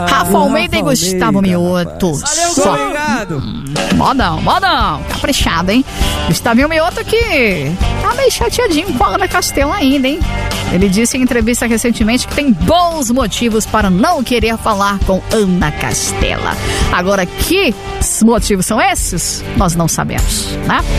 Rafa Almeida e Gustavo Mioto. Valeu, obrigado. Modão, caprichado, hein? Gustavinho Mioto que tá meio chateadinho com a Ana Castela ainda, hein? Ele disse em entrevista recentemente que tem bons motivos para não querer falar com Ana Castela. Agora, que motivos são esses? Nós não sabemos, né?